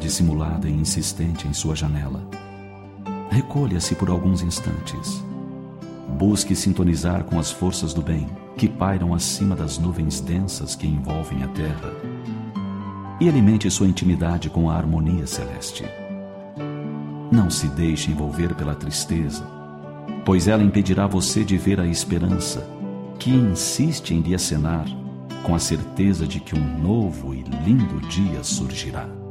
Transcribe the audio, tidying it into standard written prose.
dissimulada e insistente em sua janela. Recolha-se por alguns instantes. Busque sintonizar com as forças do bem que pairam acima das nuvens densas que envolvem a terra. E alimente sua intimidade com a harmonia celeste. Não se deixe envolver pela tristeza, pois ela impedirá você de ver a esperança, que insiste em lhe acenar com a certeza de que um novo e lindo dia surgirá.